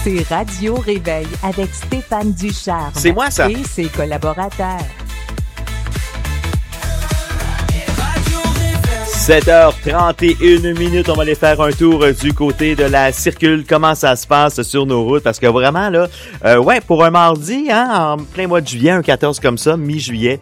C'est Radio Réveil avec Stéphane Ducharme. C'est moi, ça. Et ses collaborateurs. 7h31, on va aller faire un tour du côté de la circule. Comment ça se passe sur nos routes? Parce que vraiment, là, pour un mardi, en plein mois de juillet, un 14 comme ça, mi-juillet,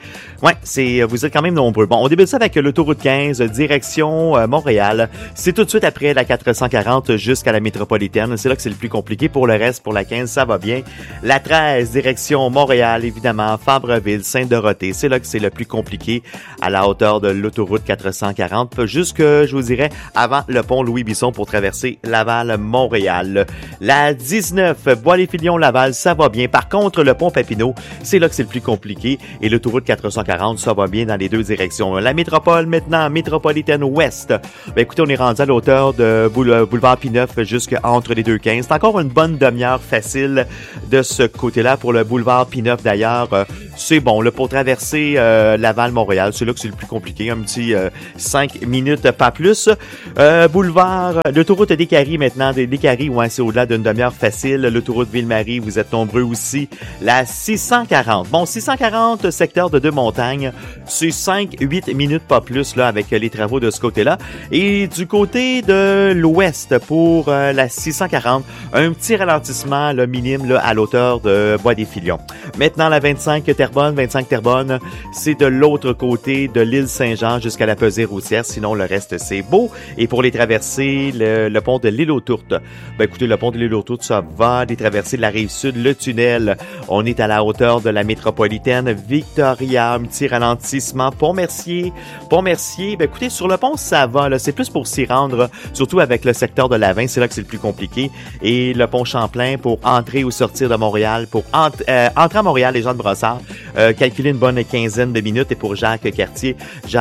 vous êtes quand même nombreux. Bon, on débute ça avec l'autoroute 15, direction Montréal. C'est tout de suite après la 440 jusqu'à la métropolitaine. C'est là que c'est le plus compliqué. Pour le reste, pour la 15, ça va bien. La 13, direction Montréal, évidemment, Fabreville, Sainte-Dorothée. C'est là que c'est le plus compliqué à la hauteur de l'autoroute 440. Jusque, je vous dirais, avant le pont Louis-Bisson pour traverser Laval-Montréal. La 19, Bois-les-Filions-Laval, ça va bien. Par contre, le pont Papineau, c'est là que c'est le plus compliqué. Et l'autoroute 440, ça va bien dans les deux directions. La métropole, maintenant, métropolitaine ouest. Écoutez, on est rendu à la hauteur de boulevard P9 jusqu'entre les deux 15. C'est encore une bonne demi-heure facile de ce côté-là pour le boulevard P9 d'ailleurs. C'est bon, là, pour traverser Laval-Montréal, c'est là que c'est le plus compliqué. Un petit 5 minutes, pas plus. Boulevard, l'autoroute des Caries maintenant. Des Caries, c'est au-delà d'une demi-heure facile. L'autoroute Ville-Marie, vous êtes nombreux aussi. La 640. Bon, 640, secteur de Deux-Montagnes. C'est 5-8 minutes, pas plus, là, avec les travaux de ce côté-là. Et du côté de l'ouest, pour la 640, un petit ralentissement, là, minime, là, à l'auteur de Bois-des-Filions. Maintenant, la 25 Terrebonne, c'est de l'autre côté de l'île Saint-Jean jusqu'à la pesée routière. Sinon, le reste, c'est beau. Et pour les traverser, le pont de l'île aux Tourtes. Écoutez, le pont de l'île aux Tourtes, ça va. Les traverser de la rive sud, le tunnel. On est à la hauteur de la métropolitaine. Victoria, un petit ralentissement. Pont-Mercier. Écoutez, sur le pont, ça va, là. C'est plus pour s'y rendre, surtout avec le secteur de Lavin. C'est là que c'est le plus compliqué. Et le pont Champlain pour entrer ou sortir de Montréal. Pour entrer à Montréal, les gens de Brossard, calculer une bonne quinzaine de minutes. Et pour Jacques Cartier,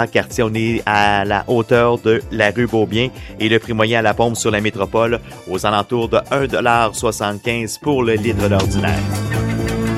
on est à la hauteur de la rue Beaubien et le prix moyen à la pompe sur la métropole aux alentours de 1,75 $ pour le litre d'ordinaire.